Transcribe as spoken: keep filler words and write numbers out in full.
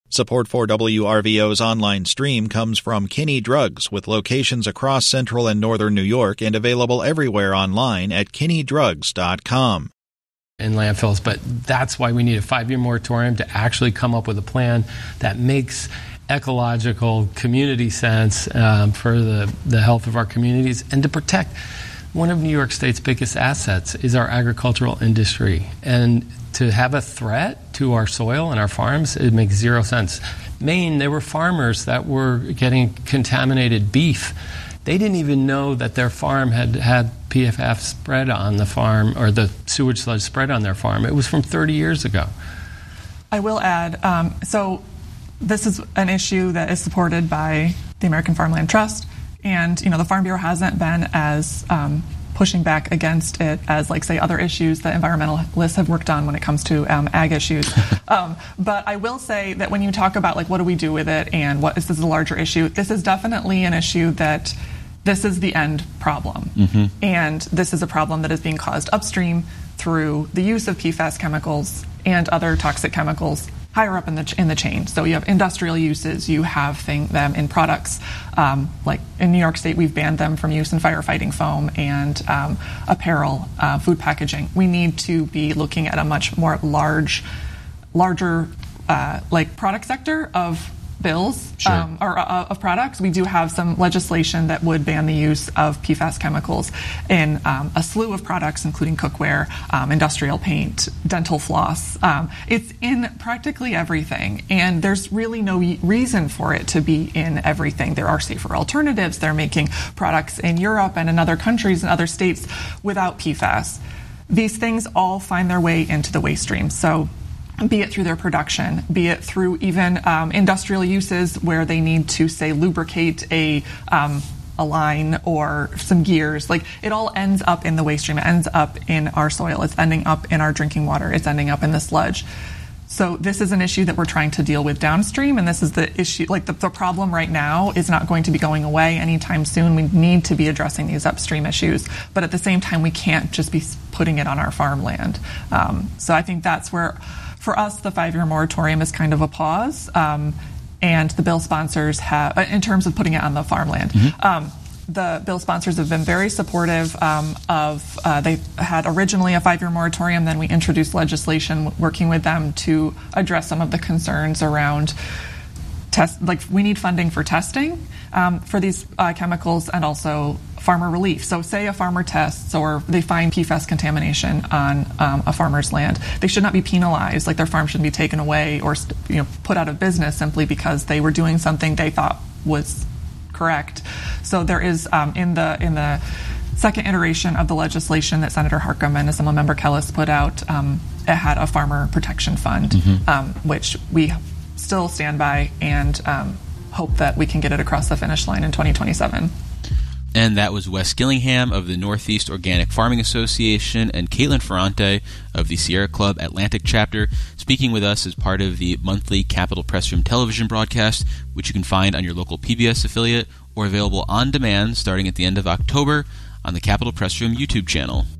Support for W R V O's online stream comes from Kinney Drugs, with locations across central and northern New York and available everywhere online at kinney drugs dot com. In landfills, but that's why we need a five-year moratorium to actually come up with a plan that makes ecological community sense um, for the, the health of our communities and to protect. One of New York State's biggest assets is our agricultural industry, and to have a threat to our soil and our farms, it makes zero sense. Maine, there were farmers that were getting contaminated beef. They didn't even know that their farm had had P F F spread on the farm, or the sewage sludge spread on their farm. It was from thirty years ago. I will add, um, so this is an issue that is supported by the American Farmland Trust, and you know the Farm Bureau hasn't been as um, pushing back against it as, like, say, other issues that environmentalists have worked on when it comes to um, ag issues. um, but I will say that when you talk about, like, what do we do with it and what is this a larger issue, this is definitely an issue that this is the end problem. Mm-hmm. And this is a problem that is being caused upstream through the use of P FAS chemicals and other toxic chemicals higher up in the in the chain. So you have industrial uses, you have thing, them in products. Um, like in New York State, we've banned them from use in firefighting foam and um, apparel, uh, food packaging. We need to be looking at a much more large, larger, uh, like product sector of bills sure. um, or uh, of products. We do have some legislation that would ban the use of P FAS chemicals in um, a slew of products, including cookware, um, industrial paint, dental floss. Um, it's in practically everything, and there's really no reason for it to be in everything. There are safer alternatives. They're making products in Europe and in other countries and other states without P FAS. These things all find their way into the waste stream. So be it through their production, be it through even um, industrial uses where they need to, say, lubricate a um, a line or some gears. Like, it all ends up in the waste stream. It ends up in our soil. It's ending up in our drinking water. It's ending up in the sludge. So this is an issue that we're trying to deal with downstream, and this is the issue. Like, the, the problem right now is not going to be going away anytime soon. We need to be addressing these upstream issues, but at the same time, we can't just be putting it on our farmland. Um, so I think that's where, for us, the five-year moratorium is kind of a pause, um, and the bill sponsors have, in terms of putting it on the farmland. Mm-hmm. Um, the bill sponsors have been very supportive um, of, uh, they had originally a five-year moratorium, then we introduced legislation working with them to address some of the concerns around test, like we need funding for testing um, for these uh, chemicals, and also farmer relief. So say a farmer tests or they find P FAS contamination on um, a farmer's land, they should not be penalized, like their farm shouldn't be taken away or you know put out of business simply because they were doing something they thought was correct. So there is um, in the in the second iteration of the legislation that Senator Harckham and Assemblymember Kellis put out, um, it had a farmer protection fund, mm-hmm. um, which we still stand by and um, hope that we can get it across the finish line in twenty twenty-seven. And that was Wes Gillingham of the Northeast Organic Farming Association and Caitlin Ferrante of the Sierra Club Atlantic Chapter, speaking with us as part of the monthly Capitol Press Room television broadcast, which you can find on your local P B S affiliate or available on demand starting at the end of October on the Capitol Press Room YouTube channel.